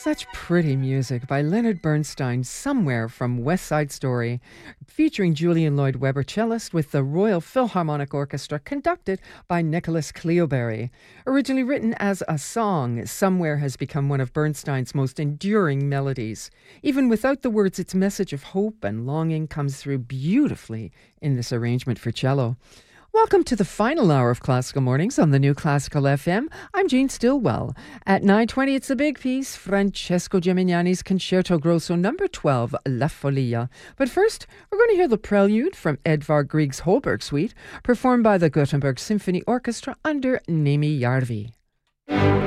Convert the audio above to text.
Such pretty music by Leonard Bernstein, Somewhere from West Side Story, featuring Julian Lloyd Webber, cellist, with the Royal Philharmonic Orchestra, conducted by Nicholas Cleoberry. Originally written as a song, Somewhere has become one of Bernstein's most enduring melodies. Even without the words, its message of hope and longing comes through beautifully in this arrangement for cello. Welcome to the final hour of Classical Mornings on the New Classical FM. I'm Jane Stillwell. At 9:20, it's a big piece, Francesco Gimignani's Concerto Grosso No. 12, La Follia. But first, we're going to hear the prelude from Edvard Grieg's Holberg Suite, performed by the Gothenburg Symphony Orchestra under Nemi Järvi.